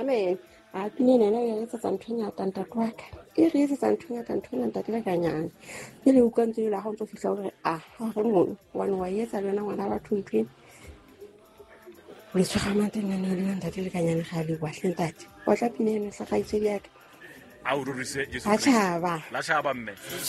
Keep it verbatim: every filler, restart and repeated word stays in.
me a pine nena e etsetsa ntho e ngata ntate wa ka e re etsetsa ntho e ngata ntho e ntate le kanyana e le utlwantse le ha o ntso fihla hore a ha re mono wa wa etsa le yona ngwana batho ntwe le tshwaramate nna le ntate le kanyana ga le wa hlentate wa tla pine nena sa ga ise di aka a o rurise Jesu a tshaba la tshaba mme